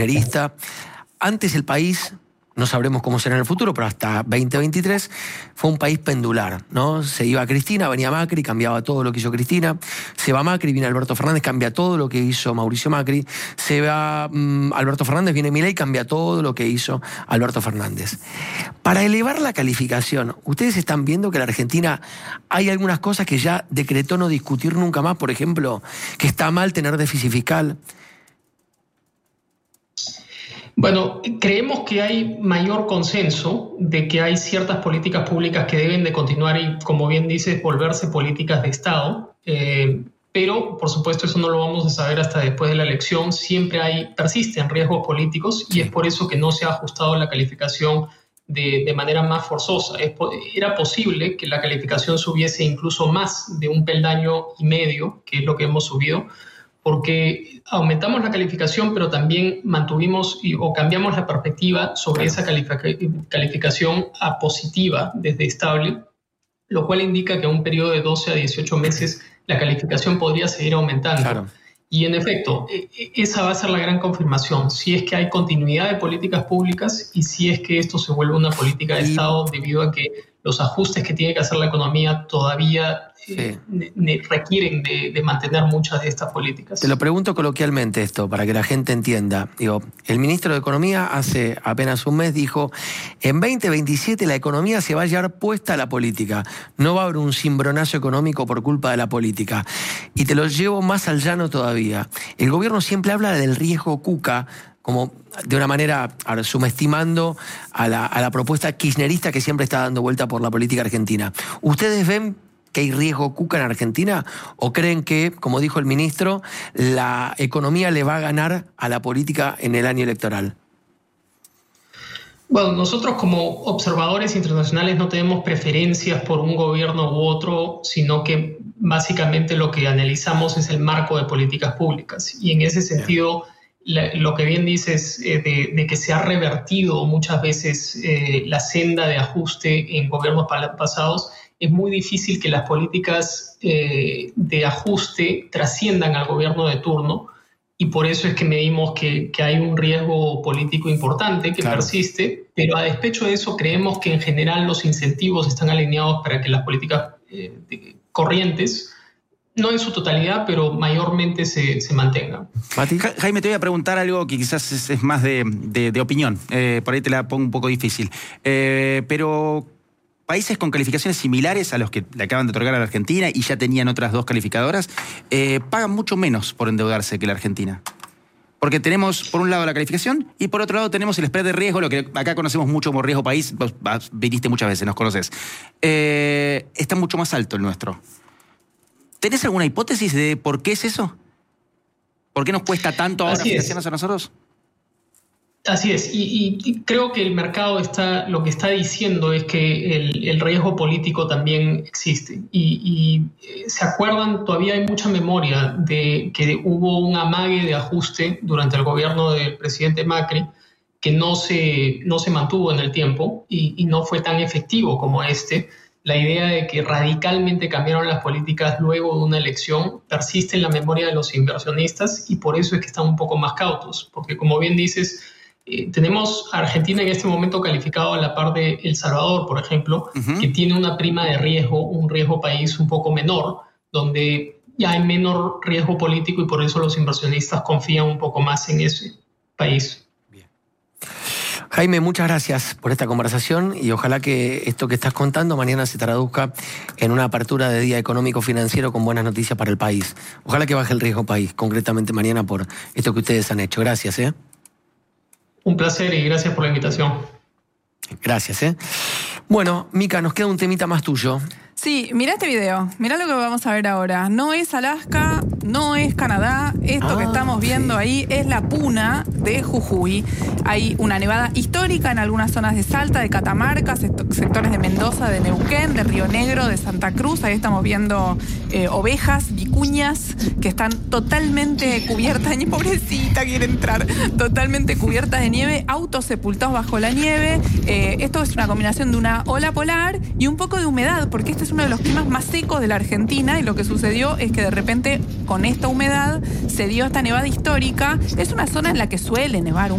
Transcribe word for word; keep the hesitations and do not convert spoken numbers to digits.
kirchnerista. Antes el país, no sabremos cómo será en el futuro, pero hasta veinte veintitrés fue un país pendular, ¿no? Se iba Cristina, venía Macri, cambiaba todo lo que hizo Cristina. Se va Macri, viene Alberto Fernández, cambia todo lo que hizo Mauricio Macri. Se va um, Alberto Fernández, viene Milei, cambia todo lo que hizo Alberto Fernández. Para elevar la calificación, ustedes están viendo que en la Argentina hay algunas cosas que ya decretó no discutir nunca más, por ejemplo, que está mal tener déficit fiscal. Bueno, creemos que hay mayor consenso de que hay ciertas políticas públicas que deben de continuar y, como bien dices, volverse políticas de Estado. Eh, pero, por supuesto, eso no lo vamos a saber hasta después de la elección. Siempre hay, persisten riesgos políticos y es por eso que no se ha ajustado la calificación de, de manera más forzosa. Es, era posible que la calificación subiese incluso más de un peldaño y medio, que es lo que hemos subido, porque aumentamos la calificación, pero también mantuvimos y, o cambiamos la perspectiva sobre esa calific calificación a positiva desde estable, lo cual indica que en un periodo de doce a dieciocho meses la calificación podría seguir aumentando. Claro. Y en efecto, esa va a ser la gran confirmación, si es que hay continuidad de políticas públicas y si es que esto se vuelve una política de Estado debido a que los ajustes que tiene que hacer la economía todavía sí. eh, requieren de, de mantener muchas de estas políticas. Te lo pregunto coloquialmente esto, para que la gente entienda. Digo, el ministro de Economía hace apenas un mes dijo, en veinte veintisiete la economía se va a llevar puesta a la política. No va a haber un cimbronazo económico por culpa de la política. Y te lo llevo más al llano todavía. El gobierno siempre habla del riesgo Cuca, como de una manera ahora, subestimando a la, a la propuesta kirchnerista que siempre está dando vuelta por la política argentina. ¿Ustedes ven que hay riesgo Cuca en Argentina o creen que, como dijo el ministro, la economía le va a ganar a la política en el año electoral? Bueno, nosotros como observadores internacionales no tenemos preferencias por un gobierno u otro, sino que básicamente lo que analizamos es el marco de políticas públicas. Y en ese sentido, La, lo que bien dices eh, de, de que se ha revertido muchas veces eh, la senda de ajuste en gobiernos pasados, es muy difícil que las políticas eh, de ajuste trasciendan al gobierno de turno y por eso es que medimos que, que hay un riesgo político importante que claro. persiste, pero a despecho de eso creemos que en general los incentivos están alineados para que las políticas eh, de, corrientes, no en su totalidad, pero mayormente se, se mantenga. Ja, Jaime, te voy a preguntar algo que quizás es, es más de, de, de opinión. Eh, por ahí te la pongo un poco difícil. Eh, pero países con calificaciones similares a los que le acaban de otorgar a la Argentina y ya tenían otras dos calificadoras, eh, pagan mucho menos por endeudarse que la Argentina. Porque tenemos, por un lado, la calificación y por otro lado tenemos el spread de riesgo, lo que acá conocemos mucho como riesgo país. Vos viniste muchas veces, nos conoces. Eh, está mucho más alto el nuestro. ¿Tenés alguna hipótesis de por qué es eso? ¿Por qué nos cuesta tanto ahora financiarnos a nosotros? Así es, y, y creo que el mercado está, lo que está diciendo es que el, el riesgo político también existe. Y, y se acuerdan, todavía hay mucha memoria de que hubo un amague de ajuste durante el gobierno del presidente Macri que no se, no se mantuvo en el tiempo y, y no fue tan efectivo como este. La idea de que radicalmente cambiaron las políticas luego de una elección persiste en la memoria de los inversionistas y por eso es que están un poco más cautos, porque como bien dices, eh, tenemos a Argentina en este momento calificado a la par de El Salvador, por ejemplo, uh-huh. que tiene una prima de riesgo, un riesgo país un poco menor, donde ya hay menor riesgo político y por eso los inversionistas confían un poco más en ese país. Jaime, muchas gracias por esta conversación y ojalá que esto que estás contando mañana se traduzca en una apertura de día económico financiero con buenas noticias para el país. Ojalá que baje el riesgo país, concretamente mañana por esto que ustedes han hecho. Gracias, ¿eh? Un placer y gracias por la invitación. Gracias, ¿eh? Bueno, Mica, nos queda un temita más tuyo. Sí, mirá este video, mirá lo que vamos a ver ahora. No es Alaska, no es Canadá, esto ah, que estamos viendo sí. ahí es la Puna de Jujuy. Hay una nevada histórica en algunas zonas de Salta, de Catamarca, sectores de Mendoza, de Neuquén, de Río Negro, de Santa Cruz. Ahí estamos viendo eh, ovejas, vicuñas, que están totalmente cubiertas de nieve. Pobrecita, quiere entrar. Totalmente cubiertas de nieve, autos sepultados bajo la nieve. Eh, esto es una combinación de una ola polar y un poco de humedad, porque este es uno de los climas más secos de la Argentina y lo que sucedió es que de repente con esta humedad se dio esta nevada histórica. Es una zona en la que suele nevar un